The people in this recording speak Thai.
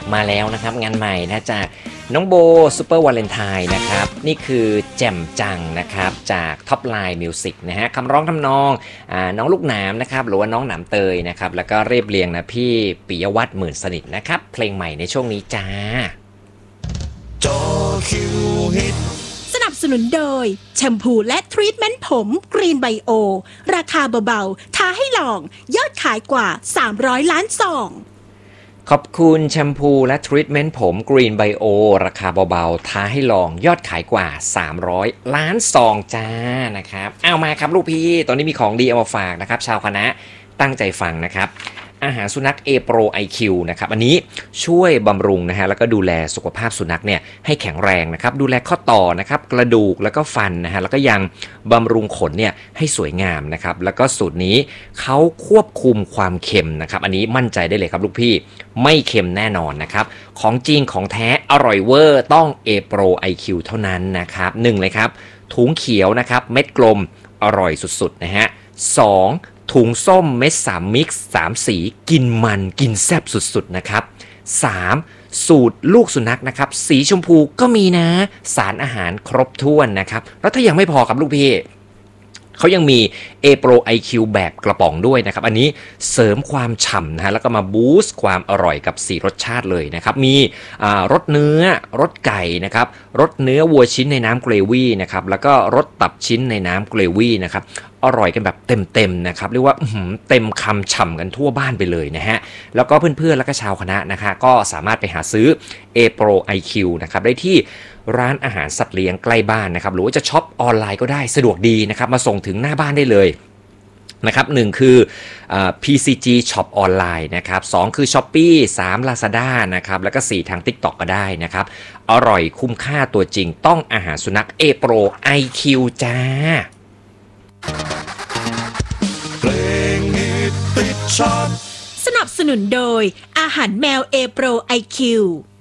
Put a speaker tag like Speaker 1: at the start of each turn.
Speaker 1: มาแล้วนะครับงานใหม่นะจากน้องโบซูเปอร์วาเลนไทน์นะครับนี่คือแจ่มจังนะครับจากท็อปไลน์มิวสิกนะฮะคำร้องทำนองน้องลูกหนามนะครับหรือว่าน้องหนามเตยนะครับแล้วก็เรียบเรียงนะพี่ปิยวัฒน์หมื่นสนิทนะครับเพลงใหม่ในช่วงนี้จ้า
Speaker 2: จอคิวฮิต
Speaker 3: สนับสนุนโดยแชมพูและทรีทเมนต์ผมกรีนไบโอราคาเบาๆท้าให้ลองยอดขายกว่า300ล้านซอง
Speaker 1: ขอบคุณแชมพูและทรีทเมนต์ผมกรีนไบโอราคาเบาๆท้าให้ลองยอดขายกว่า300ล้านซองจ้านะครับเอามาครับลูกพี่ตอนนี้มีของดีเอามาฝากนะครับชาวคณะตั้งใจฟังนะครับอาหารสุนัข A Pro IQ นะครับอันนี้ช่วยบำรุงนะฮะแล้วก็ดูแลสุขภาพสุนัขเนี่ยให้แข็งแรงนะครับดูแลข้อต่อนะครับกระดูกแล้วก็ฟันนะฮะแล้วก็ยังบำรุงขนเนี่ยให้สวยงามนะครับแล้วก็สูตรนี้เขาควบคุมความเค็มนะครับอันนี้มั่นใจได้เลยครับลูกพี่ไม่เค็มแน่นอนนะครับของจริงของแท้อร่อยเวอร์ต้อง A Pro IQ เท่านั้นนะครับ1เลยครับถุงเขียวนะครับเม็ดกลมอร่อยสุดๆนะฮะ2ถุงส้มเม็ด3มิกซ์3สีกินมันกินแซ่บสุดๆนะครับ3สูตรลูกสุนัขนะครับสีชมพูก็มีนะสารอาหารครบถ้วนนะครับแล้วถ้ายังไม่พอครับลูกพี่เขายังมี A Pro IQ แบบกระป๋องด้วยนะครับอันนี้เสริมความฉ่ำนะฮะแล้วก็มาบูสต์ความอร่อยกับ4รสชาติเลยนะครับมีรสเนื้อรสไก่นะครับรสเนื้อวัวชิ้นในน้ำเกรวี่นะครับแล้วก็รสตับชิ้นในน้ำเกรวี่นะครับอร่อยกันแบบเต็มๆนะครับเรียกว่าเต็มคำฉ่ำกันทั่วบ้านไปเลยนะฮะแล้วก็เพื่อนๆแล้วก็ชาวคณะนะคะก็สามารถไปหาซื้อ A Pro IQ นะครับได้ที่ร้านอาหารสัตว์เลี้ยงใกล้บ้านนะครับหรือว่าจะช็อปออนไลน์ก็ได้สะดวกดีนะครับมาส่งถึงหน้าบ้านได้เลยนะครับ1คือPCG Shop ออนไลน์นะครับ2คือ Shopee 3 Lazada นะครับแล้วก็4ทาง TikTok ก็ได้นะครับอร่อยคุ้มค่าตัวจริงต้องอาหารสุนัข A Pro IQ จ้า
Speaker 2: เพลงฮิตติดชาร์ต
Speaker 3: สนับสนุนโดยอาหารแมว A Pro IQ